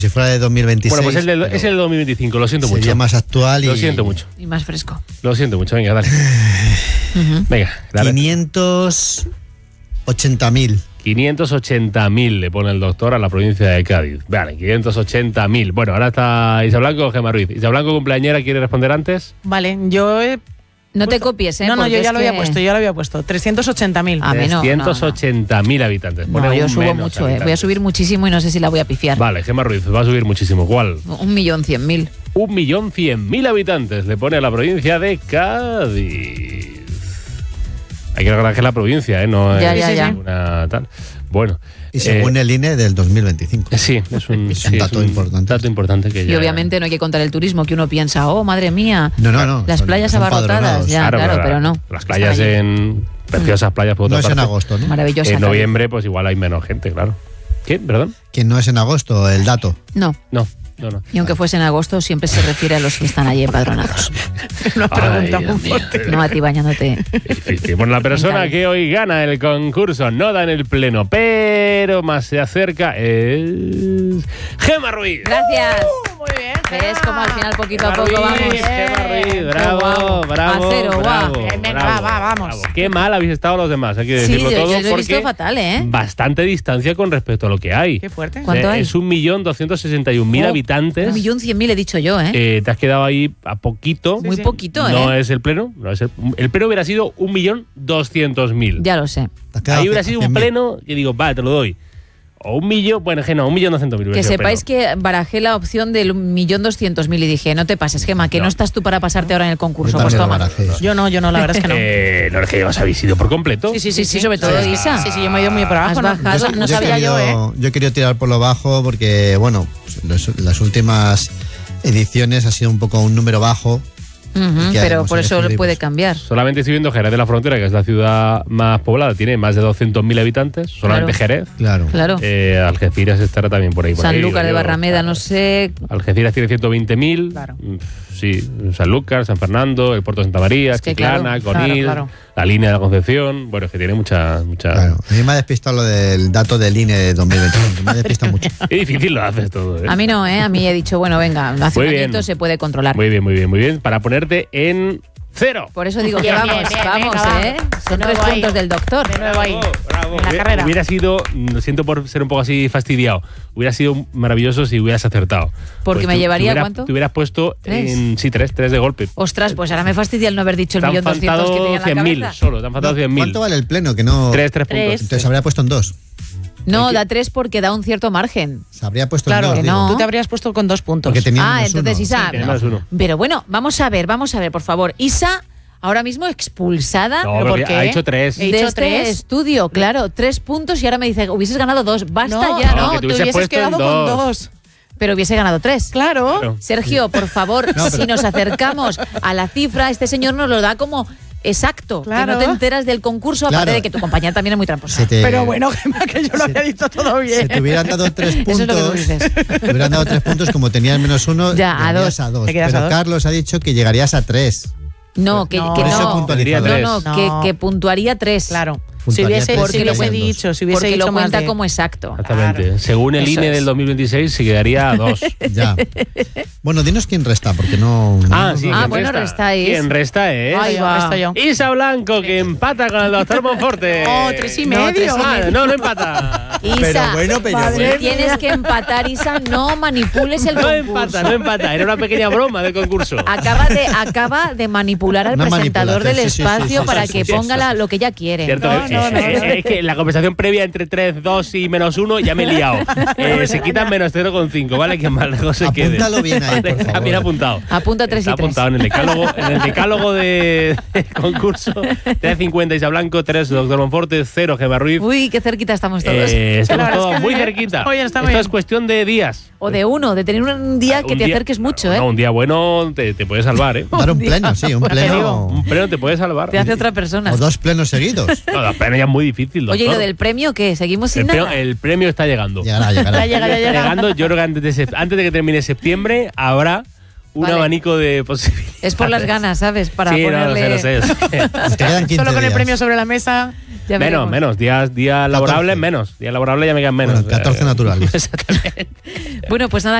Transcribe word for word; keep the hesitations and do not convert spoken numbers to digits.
Si fuera de dos mil veintiséis. Bueno, pues es el, es el dos mil veinticinco, lo siento mucho. Sería más actual y... Lo siento mucho. Y más fresco. Lo siento mucho, venga, dale. uh-huh. Venga, dale. quinientos ochenta mil. quinientos ochenta mil le pone el doctor a la provincia de Cádiz. Vale, quinientos ochenta mil. Bueno, ahora está Isa Blanco o Gemma Ruiz. Isa Blanco, cumpleañera, ¿quiere responder antes? Vale, yo he... No te copies, ¿eh? No, no, yo ya es lo que... había puesto, yo ya lo había puesto. trescientos ochenta mil. A mí no, trescientos ochenta mil no, no. habitantes. No, Pone yo un subo menos mucho, habitantes. eh. Voy a subir muchísimo y no sé si la voy a pifiar. Vale, Gemma Ruiz, va a subir muchísimo. ¿Cuál? Un millón cien mil. Un millón cien mil habitantes le pone a la provincia de Cádiz. Hay que recordar que es la provincia, ¿eh? No ya, es ya, ya. una tal. Bueno. Y según eh, el I N E del dos mil veinticinco. Sí, es un, es sí, un dato es un importante. dato importante que ya... Y obviamente no hay que contar el turismo, que uno piensa, oh, madre mía, no, no, no, las son, playas son abarrotadas. Ya, claro, claro, pero no. Las playas en... Preciosas playas por otra No es parte. en agosto, ¿no? Maravillosa. En noviembre, pues igual hay menos gente, claro. ¿Qué? ¿Perdón? Que no es en agosto el dato. No. No. No, no. Y aunque fuese en agosto, siempre se refiere a los que están allí empadronados. Una pregunta Ay, muy Dios fuerte. mío. No a ti bañándote. Difícil. Bueno, la persona que hoy gana el concurso no da en el pleno, pero más se acerca es Gemma Ruiz. Gracias. Uh, muy bien. ¿Ves como al final poquito a Gemma poco vamos? Ruiz, Gemma Ruiz, bravo, guau. bravo, A cero, bravo, guau. Bien, venga, bravo, va, va, vamos. bravo. Qué mal habéis estado los demás, hay que Sí, decirlo yo, todo, yo lo he porque visto fatal, ¿eh? bastante distancia con respecto a lo que hay. Qué fuerte. ¿Cuánto Eh, hay? Es un millón doscientos sesenta y un mil Oh, habitantes. Un millón cien mil he dicho yo, ¿eh? Eh, te has quedado ahí a poquito. Muy sí. poquito, ¿eh? No es el pleno. No es el, el pleno hubiera sido un millón doscientos mil. Ya lo sé. Te has quedado Ahí hubiera a sido cien un mil. pleno que digo, vale, te lo doy. O un millón, bueno, que no, un millón doscientos mil. Que sepáis que barajé la opción del millón doscientos mil y dije, no te pases, Gemma, que no. No. estás tú para pasarte ahora en el concurso. Yo Pues también lo toma. barajé eso. Yo no, yo no, la verdad es que no. Eh, no es que os habéis ido por completo. Sí, sí, Sí, sí, sobre todo sí, Isa. Sí, sí, yo me he ido muy por abajo. Has ¿no? bajado, No, no Yo he sabía yo, ¿eh? querido- Yo he querido tirar por lo bajo porque, bueno, pues, los- las últimas ediciones ha sido un poco un número bajo. Ujú, ¿Qué pero haremos? por eso Elegiremos. puede cambiar. Solamente estoy viendo Jerez de la Frontera, que es la ciudad más poblada, tiene más de doscientos mil habitantes. Solamente Claro. Jerez. Claro. Claro. Eh, Algeciras estará también por ahí. por ahí, Sanlúcar de digo yo. Barrameda, no sé. Algeciras tiene ciento veinte mil. Claro. Sí, Sanlúcar, San Fernando, el Puerto de Santa María, Es que Chiclana, claro, Conil, claro, claro. la línea de la Concepción. Bueno, es que tiene mucha. mucha... Claro. A mí me ha despistado lo del dato del I N E de dos mil veinticinco. Me ha despistado mucho. Qué difícil lo haces todo, ¿eh? A mí no, ¿eh? A mí he dicho, bueno, venga, hace Muy un bien. añito se puede controlar. Muy bien, muy bien, muy bien. Para ponerte en cero. Por eso digo que Bien, vamos, bien, bien, vamos, venga, va. ¿eh? Son De tres nuevo ahí. puntos del doctor. De nuevo ahí. Bravo. En la Hubiera- carrera. Hubiera sido, lo siento por ser un poco así fastidiado, hubiera sido maravilloso si hubieras acertado. Porque Pues me tú- llevaría, te hubiera- ¿cuánto? Te hubieras puesto ¿Tres? en. Sí, tres, tres de golpe. Ostras, pues ahora me fastidia el no haber dicho el Te han millón doscientos que tenía faltado en la cien mil cabeza. solo, te han faltado No, cien mil. ¿Cuánto vale el pleno? Que no. Tres, tres Tres. puntos. Entonces habría puesto en dos. No, da tres porque da un cierto margen. Se habría puesto Claro, en dos. que digo. no. Tú te habrías puesto con dos puntos. Porque tenía Ah, menos entonces uno. Isa. tiene no. más uno. Pero bueno, vamos a ver, vamos a ver, por favor. Isa, ahora mismo expulsada No, ¿Pero porque por qué? ha hecho tres. He de dicho este tres. estudio, claro, tres puntos y ahora me dice, hubieses ganado dos. Basta No, ya, no, ¿no? que te tú hubieses hubieses puesto en quedado con dos. dos. Pero hubiese ganado tres. Claro. Claro. Sergio, por favor, No, pero- si nos acercamos a la cifra, este señor nos lo da como exacto. Claro. Que no te enteras del concurso, aparte Claro. de que tu compañera también es muy tramposa. Se te- Pero bueno, Gemma, que yo lo había dicho todo Si bien. te hubieran dado tres puntos, Eso es lo que tú dices. te hubieran dado tres puntos, como tenías menos uno, Ya, a llegarías dos. a dos. Te quedas Pero a dos. Carlos ha dicho que llegarías a tres. No, que No. que Por eso no. puntualizado. No, Tres. no, No. Que, que puntuaría tres. Claro. Si Puntuaría hubiese, tres, si porque hubiese serían dos. dicho, si hubiese Porque dicho lo más cuenta de- como exacto. Exactamente. Claro. Según el Eso I N E es. del dos mil veintiséis, se quedaría a dos. Ya. Bueno, dinos quién resta, porque no. Ah, no- sí. Ah, ¿quién bueno, resta? restáis. ¿Quién resta, eh? Ahí va. Resto yo. Isa Blanco, que empata con el doctor Monforte. Oh, tres y No, medio. tres y Ah, medio. no, no empata. Isa, Pero bueno, pero si bueno. tienes que empatar, Isa, no manipules el No concurso. empata, no empata. Era una pequeña broma del concurso. Acaba de, acaba de manipular al Una presentador del manipulación, sí, sí, sí, espacio sí, para sí, que sí, ponga sí. la- lo que ella quiere. Cierto, No, que- no, es, no, es- no. es que la conversación previa entre tres, dos y menos uno ya me he liado. Eh, se quitan menos cero coma cinco, ¿vale? Que más lejos se quede. Apúntalo bien ahí, por Está favor. bien apuntado. Apunta tres Está y tres. apuntado en el decálogo, en el decálogo de, de concurso. tres cincuenta Isa Blanco, tres doctor Monforte, cero Gemma Ruiz. Uy, qué cerquita estamos todos. Eh, La estamos verdad es todos que muy bien. cerquita. Está bien, está Esto bien. es cuestión de días. O de uno, de tener un día que Un te día- acerques mucho, ¿eh? No, un día bueno te, te puede salvar, ¿eh? Dar un pleno, sí, un Te digo. pleno. Un pleno te puede salvar. Te hace otra persona. O dos plenos seguidos. No, la pleno ya es muy difícil, doctor. Oye, ¿y lo del premio qué? ¿Seguimos sin el, premio, nada? el premio está llegando. Llegará, llegará. Ya llega, ya llega. Llegando, yo creo que antes de, sep- antes de que termine septiembre habrá un Vale. abanico de posibilidades. Es por las ganas, ¿sabes? Para sí, ponerle... no, lo sé, lo sé. Te quedan quince Solo con el días. premio sobre la mesa. Ya menos, veremos. menos. Días, días laborables, menos. Días laborables ya me quedan menos. Bueno, catorce Eh, naturales. Exactamente. Bueno, pues nada.